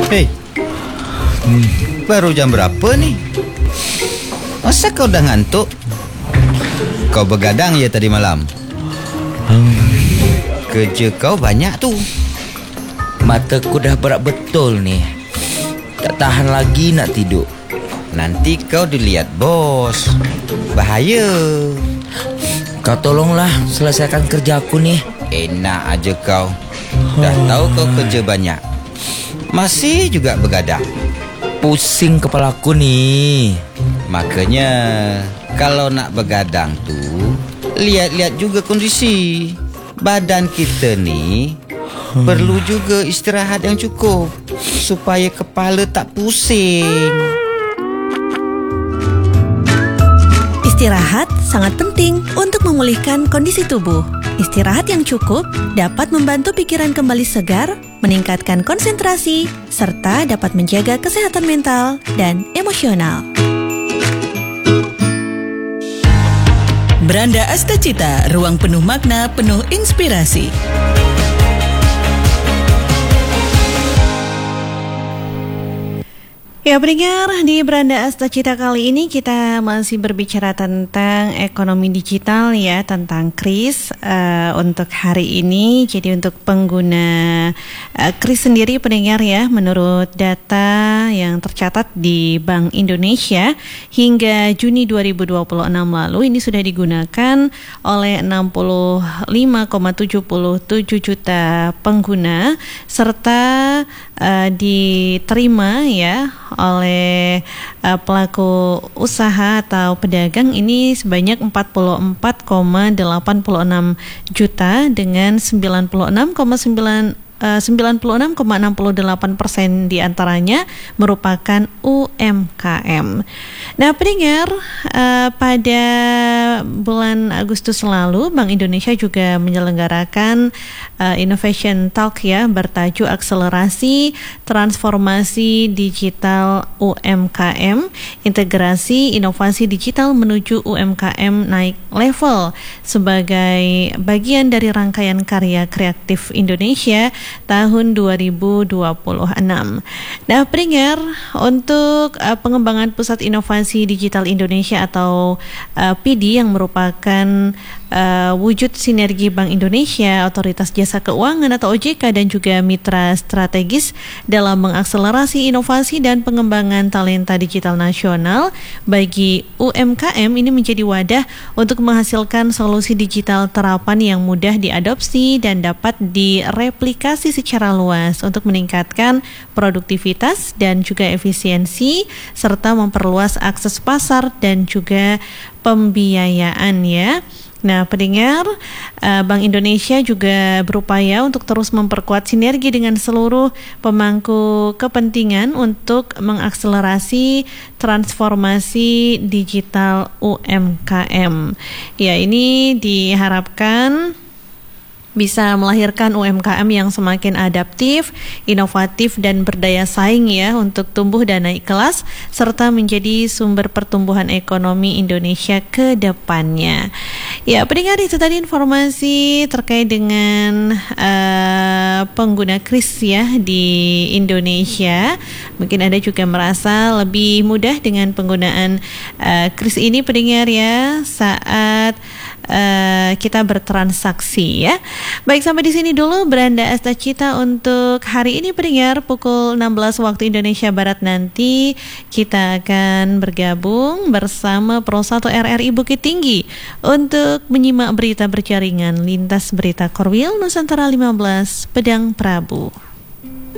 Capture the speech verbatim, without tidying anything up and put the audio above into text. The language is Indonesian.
Hei, baru jam berapa nih? Masa kau udah ngantuk? Kau begadang ya tadi malam? Kerja kau banyak tuh. Mataku dah berat betul nih. Tak tahan lagi nak tidur. Nanti kau dilihat bos. Bahaya. Kau tolonglah selesaikan kerjaku nih. Enak aja kau. Dah tahu kau kerja banyak, masih juga begadang. Pusing kepalaku nih. Makanya kalau nak begadang tuh lihat-lihat juga kondisi. Badan kita nih hmm. perlu juga istirahat yang cukup supaya kepala tak pusing. Istirahat sangat penting untuk memulihkan kondisi tubuh. Istirahat yang cukup dapat membantu pikiran kembali segar, meningkatkan konsentrasi, serta dapat menjaga kesehatan mental dan emosional. Beranda Astacita, ruang penuh makna, penuh inspirasi. Ya, pendengar, di Beranda Astacita kali ini kita masih berbicara tentang ekonomi digital ya, tentang kris uh, untuk hari ini. Jadi untuk pengguna uh, kris sendiri, pendengar ya, menurut data yang tercatat di Bank Indonesia hingga Juni dua ribu dua puluh enam lalu, ini sudah digunakan oleh enam puluh lima koma tujuh tujuh juta pengguna, serta uh, diterima ya oleh uh, pelaku usaha atau pedagang ini sebanyak empat puluh empat koma delapan enam juta dengan sembilan puluh enam koma sembilan sembilan puluh enam koma enam delapan persen diantaranya merupakan U M K M. Nah, pendengar, uh, pada bulan Agustus lalu Bank Indonesia juga menyelenggarakan uh, Innovation Talk ya, bertajuk akselerasi transformasi digital U M K M, integrasi inovasi digital menuju U M K M naik level, sebagai bagian dari rangkaian karya kreatif Indonesia tahun dua ribu dua puluh enam. Nah, pendengar, untuk uh, pengembangan Pusat Inovasi Digital Indonesia atau uh, P I D I yang merupakan uh, wujud sinergi Bank Indonesia, Otoritas Jasa Keuangan atau O J K dan juga mitra strategis dalam mengakselerasi inovasi dan pengembangan talenta digital nasional bagi U M K M, ini menjadi wadah untuk menghasilkan solusi digital terapan yang mudah diadopsi dan dapat direplikasi secara luas untuk meningkatkan produktivitas dan juga efisiensi serta memperluas akses pasar dan juga pembiayaan ya. Nah, pendengar, Bank Indonesia juga berupaya untuk terus memperkuat sinergi dengan seluruh pemangku kepentingan untuk mengakselerasi transformasi digital U M K M. Ya, ini diharapkan bisa melahirkan U M K M yang semakin adaptif, inovatif dan berdaya saing ya untuk tumbuh dan naik kelas serta menjadi sumber pertumbuhan ekonomi Indonesia ke depannya. Ya, pendengar, itu tadi informasi terkait dengan uh, pengguna kris ya di Indonesia. Mungkin Anda juga merasa lebih mudah dengan penggunaan uh, kris ini, pendengar ya, saat Uh, kita bertransaksi ya. Baik, sampai di sini dulu Beranda Astacita untuk hari ini, pendengar. Pukul enam belas waktu Indonesia Barat nanti kita akan bergabung bersama Pro satu R R I Bukit Tinggi untuk menyimak berita berjaringan lintas berita Korwil Nusantara lima belas Pedang Prabu.